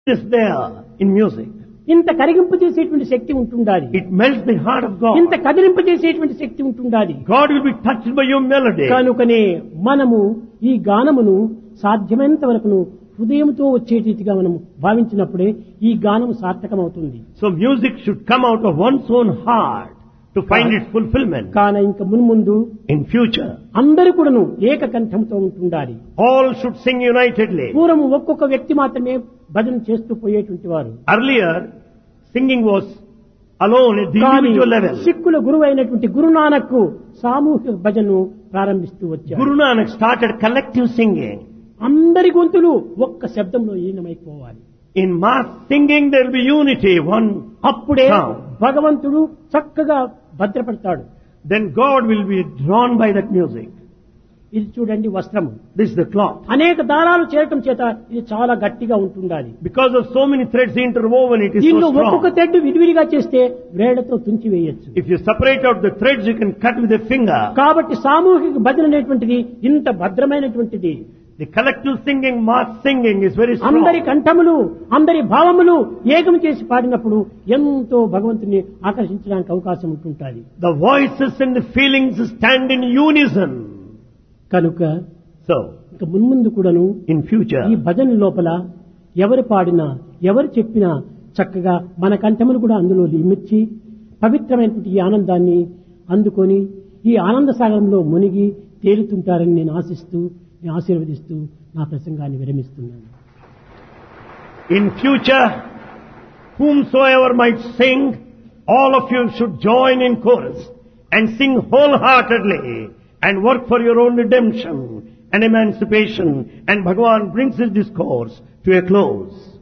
is there in music. ఇంత కరిగింపు చేసేటువంటి శక్తి ఉంటుండాలి. It melts the heart of God. ఇంత కదిలింపు చేసేటువంటి శక్తి ఉంటుండాలి. God will be touched by your melody. కనుకనే మనము ఈ గానమును సాధ్యమైనంత వరకును హృదయంతో వచ్చే రీతిగా మనం భావించినప్పుడే ఈ గానం సార్థకమవుతుంది. So music should come out of one's own heart to find its fulfillment. కాన ఇంక మున్ముందు In future, అందరూ కూడాను ఏకకంఠంతో ఉంటుండాలి. all should sing unitedly. పూర్వం ఒక్కొక్క వ్యక్తి మాత్రమే భజన చేస్తూ పోయేటువంటి వారు. Earlier, singing was alone at the కానీ individual level. సిక్కుల గురువు అయినటువంటి గురునానక్ సామూహిక భజనను ప్రారంభిస్తూ వచ్చారు. Guru Nanak started collective singing. అందరి గొంతులు ఒక్క శబ్దంలో ఈనమైపోవాలి. In mass singing there will be unity, one అప్పుడే sound. భగవంతుడు చక్కగా భద్రపడతాడు. Then God will be drawn by that music. ఇది చూడండి వస్త్రము. This is the cloth. అనేక దారాలు చేరటం చేత ఇది చాలా గట్టిగా ఉంటుండాలి. Because of so many threads interwoven, it is దీనిలో so ఒక్కొక్క strong. తెడ్డు విడివిడిగా చేస్తే వేళ్లతో తుంచి వేయొచ్చు. If you separate out the threads, you can cut with a finger. కాబట్టి సామూహిక భజన అనేటువంటిది ఇంత భద్రమైనటువంటిది. The collective singing, mass singing is very అందరి strong. కంఠములు అందరి భావములు ఏకం చేసి పాడినప్పుడు ఎంతో భగవంతుని ఆకర్షించడానికి అవకాశం ఉంటుంటుంది. The voices and the feelings stand in unison. కనుక So, ఇక మున్ముందు కూడాను in future, ఈ భజన లోపల ఎవరు పాడినా ఎవరు చెప్పినా చక్కగా మన కంఠములు కూడా అందులో ఇమిడ్చి పవిత్రమైనటువంటి ఈ ఆనందాన్ని అందుకొని ఈ ఆనంద సాగరంలో మునిగి తేలుతుంటారని నేను ఆశిస్తూ నేను ఆశీర్వదిస్తూ నా ప్రసంగాన్ని విరమిస్తున్నాను. in future, whomsoever might sing, all of you should join in chorus and sing wholeheartedly and work for your own redemption and emancipation, and Bhagavan brings his discourse to a close.